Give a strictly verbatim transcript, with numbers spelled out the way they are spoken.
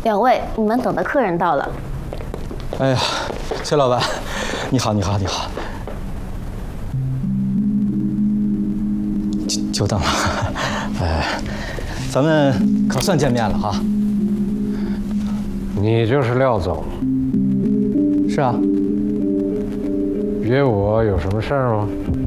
两位，你们等的客人到了。 哎呀，崔老板，你好，你好，你好。久久等了，哎，咱们可算见面了哈。 你就是廖总？ 是啊。 约我有什么事儿吗？